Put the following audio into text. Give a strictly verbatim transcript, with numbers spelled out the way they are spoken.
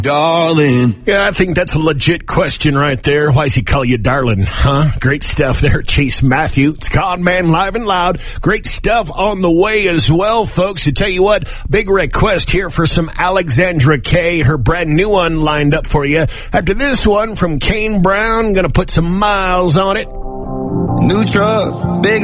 Darling. Yeah, I think that's a legit question right there. Why does he call you darling, huh? Great stuff there, Chase Matthew. It's Con Man live and loud. Great stuff on the way as well, folks. To tell you what, big request here for some Alexandra Kay. Her brand new one lined up for you. After this one from Kane Brown, gonna put some miles on it. New truck, big